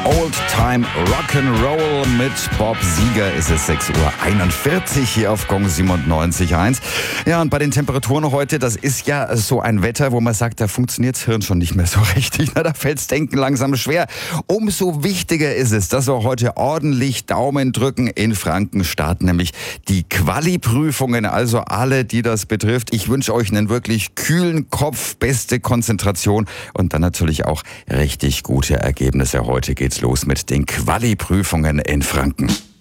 Old Time Rock'n'Roll mit Bob Seger. Es ist 6:41 Uhr hier auf Gong 97.1. Ja, und bei den Temperaturen heute, das ist ja so ein Wetter, wo man sagt, da funktioniert das Hirn schon nicht mehr so richtig. Da fällt's Denken langsam schwer. Umso wichtiger ist es, dass wir heute ordentlich Daumen drücken. In Franken starten nämlich die Quali-Prüfungen. Also alle, die das betrifft. Ich wünsche euch einen wirklich kühlen Kopf, beste Konzentration und dann natürlich auch richtig gute Ergebnisse. Heute geht's los mit den Quali-Prüfungen in Franken.